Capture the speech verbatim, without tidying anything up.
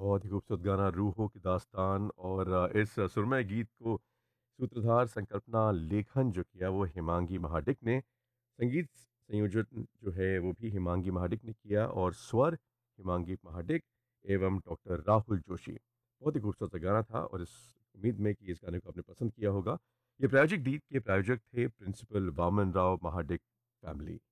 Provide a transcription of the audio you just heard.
बहुत ही खूबसूरत गाना रूहों की दास्तान और अ, इस सुरमय गीत को सूत्रधार, संकल्पना, लेखन जो किया वो हिमांगी महाडिक ने। संगीत संयोजन जो है वो भी हिमांगी महाडिक ने किया और स्वर हिमांगी महाडिक एवं डॉक्टर राहुल जोशी। बहुत ही खूबसूरत गाना था और इस उम्मीद में कि इस गाने को आपने पसंद किया होगा। ये प्रायोजिक गीत के प्रायोजक थे प्रिंसिपल वामन राव महाडिक फैमिली।